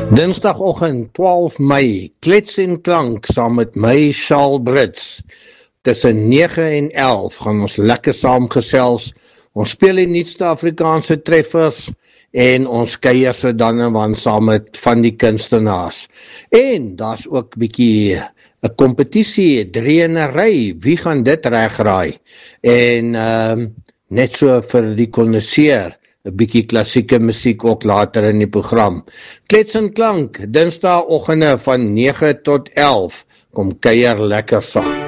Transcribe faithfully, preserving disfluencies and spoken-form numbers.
Dinsdagoggend twaalf Mei, Klets en Klank saam met my Charles Brits. Tussen nege en elf gaan ons lekker saamgesels. Ons speel die nuutste Afrikaanse treffers en ons kuier so dan en wan saam met van die kunstenaars. En daar's ook bietjie 'n kompetisie, drie in 'n ry. Wie gaan dit regraai? En um, net so vir die konnoisseur, 'n bietjie klassieke musiek ook later in die program. Klets en Klank, Dinsdagoggende van nege tot elf. Kom kuier lekker saam.